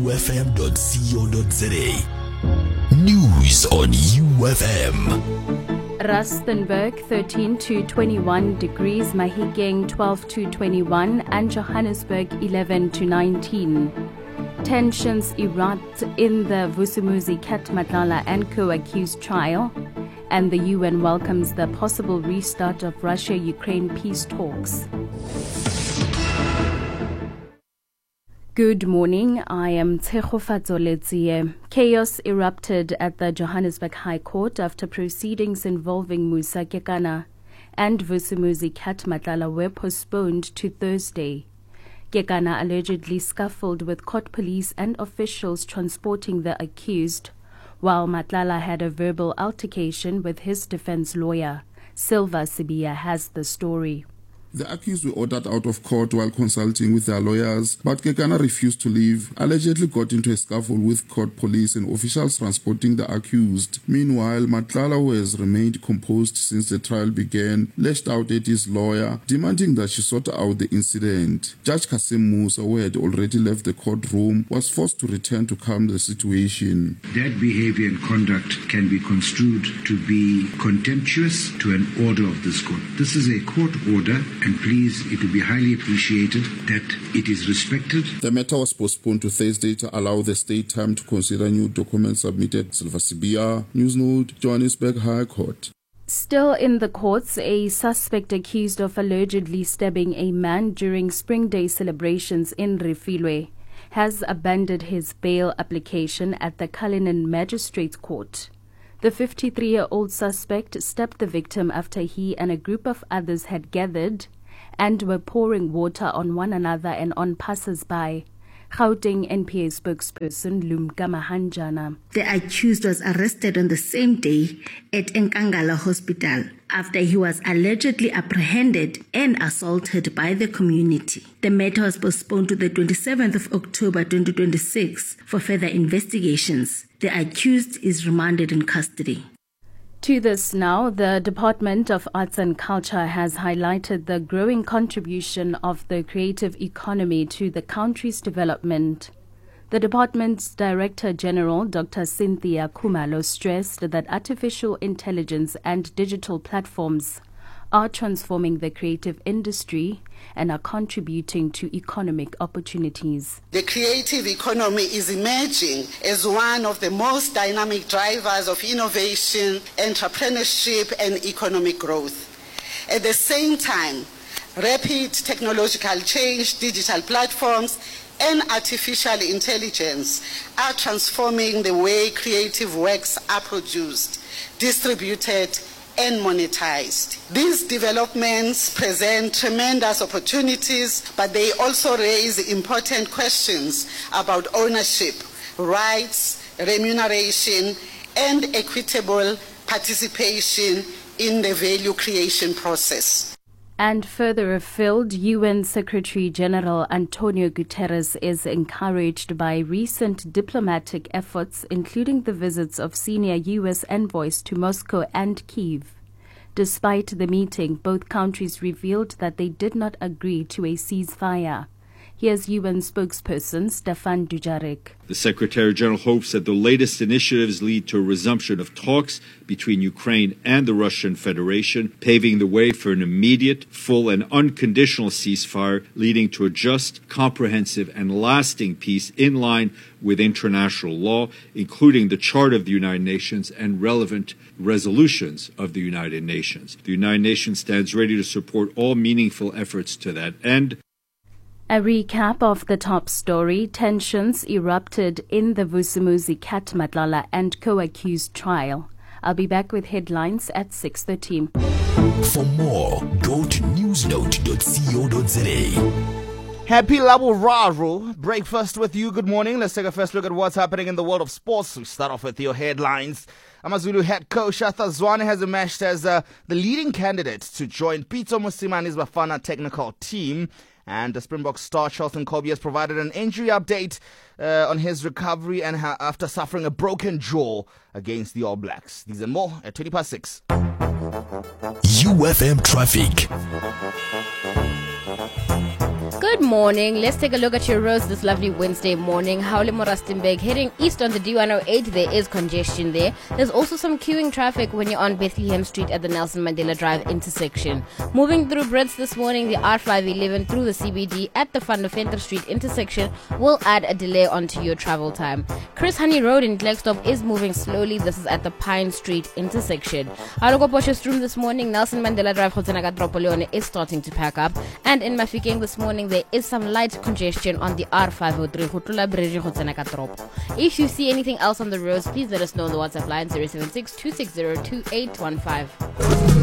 ufm.co.za. News on UFM. Rustenburg 13 to 21 degrees, Mahikeng 12 to 21, and Johannesburg 11 to 19. Tensions erupt in the Vusumuzi Cat Matlala and co-accused trial, and the UN welcomes the possible restart of Russia-Ukraine peace talks. Good morning, I am Tshego Fatsoletsie. Chaos erupted at the Johannesburg High Court after proceedings involving Musa Kekana and Vusumuzi Cat Matlala were postponed to Thursday. Kekana allegedly scuffled with court police and officials transporting the accused, while Matlala had a verbal altercation with his defense lawyer. Silva Sibia has the story. The accused were ordered out of court while consulting with their lawyers, but Kekana refused to leave, allegedly got into a scuffle with court police and officials transporting the accused. Meanwhile, Matlala, who has remained composed since the trial began, lashed out at his lawyer, demanding that she sort out the incident. Judge Kasim Musa, who had already left the courtroom, was forced to return to calm the situation. That behavior and conduct can be construed to be contemptuous to an order of this court. This is a court order, and please, it will be highly appreciated that it is respected. The matter was postponed to Thursday to allow the state time to consider new documents submitted. Silva Sibia, News Note, Johannesburg High Court. Still in the courts, a suspect accused of allegedly stabbing a man during Spring Day celebrations in Refilwe has abandoned his bail application at the Cullinan Magistrates Court. The 53-year-old suspect stabbed the victim after he and a group of others had gathered and were pouring water on one another and on passers-by. Gauteng NPA spokesperson Lumka Mahanjana. The accused was arrested on the same day at Nkangala Hospital after he was allegedly apprehended and assaulted by the community. The matter was postponed to the 27th of October 2026 for further investigations. The accused is remanded in custody. To this now, the Department of Arts and Culture has highlighted the growing contribution of the creative economy to the country's development. The department's Director General, Dr. Cynthia Khumalo, stressed that artificial intelligence and digital platforms are transforming the creative industry and are contributing to economic opportunities. The creative economy is emerging as one of the most dynamic drivers of innovation, entrepreneurship, and economic growth. At the same time, rapid technological change, digital platforms, and artificial intelligence are transforming the way creative works are produced, distributed, and monetized. These developments present tremendous opportunities, but they also raise important questions about ownership, rights, remuneration, and equitable participation in the value creation process. And further afield, UN Secretary General Antonio Guterres is encouraged by recent diplomatic efforts, including the visits of senior U.S. envoys to Moscow and Kyiv. Despite the meeting, both countries revealed that they did not agree to a ceasefire. Here's UN spokesperson Stefan Dujarric. The Secretary General hopes that the latest initiatives lead to a resumption of talks between Ukraine and the Russian Federation, paving the way for an immediate, full and unconditional ceasefire, leading to a just, comprehensive and lasting peace in line with international law, including the Charter of the United Nations and relevant resolutions of the United Nations. The United Nations stands ready to support all meaningful efforts to that end. A recap of the top story: tensions erupted in the Vusumuzi Cat Matlala and co-accused trial. I'll be back with headlines at 6:30. For more, go to newsnote.co.za. Happy Labo Raro. Breakfast with you. Good morning. Let's take a first look at what's happening in the world of sports. We start off with your headlines. AmaZulu head coach Arthur Zwane has emerged as the leading candidate to join Pitso Mosimani's Bafana technical team. And the Springbok star Charlton Kobe has provided an injury update on his recovery and after suffering a broken jaw against the All Blacks. These and more at 20 past 6. UFM Traffic. Good morning. Let's take a look at your roads this lovely Wednesday morning. Haule Morastenburg heading east on the D108. There is congestion there. There's also some queuing traffic when you're on Bethlehem Street at the Nelson Mandela Drive intersection. Moving through Brits this morning, the R511 through the CBD at the Van der Venter Street intersection will add a delay onto your travel time. Chris Honey Road in Klerksdorp is moving slowly. This is at the Pine Street intersection. Haruko Potchefstroom this morning, Nelson Mandela Drive Kgotsenaka Tropoleone is starting to pack up. And in Mafikeng this morning, there is some light congestion on the R503 Khotlola Bridge Kgotsenaka Tropo. If you see anything else on the roads, please let us know on the WhatsApp line 076 260 2815.